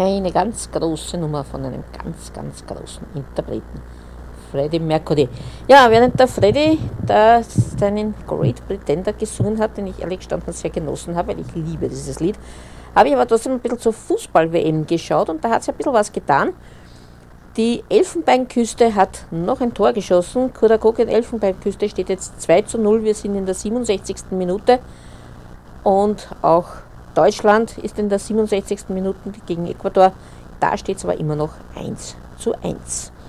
Eine ganz große Nummer von einem ganz, ganz großen Interpreten, Freddie Mercury. Ja, während der Freddie seinen Great Pretender gesungen hat, den ich ehrlich gestanden sehr genossen habe, weil ich liebe dieses Lied, habe ich aber trotzdem ein bisschen zur Fußball-WM geschaut und da hat sich ein bisschen was getan. Die Elfenbeinküste hat noch ein Tor geschossen. Curacao gegen Elfenbeinküste steht jetzt 2:0. Wir sind in der 67. Minute. Und auch Deutschland ist in der 67. Minute gegen Ecuador. Da steht es aber immer noch 1:1.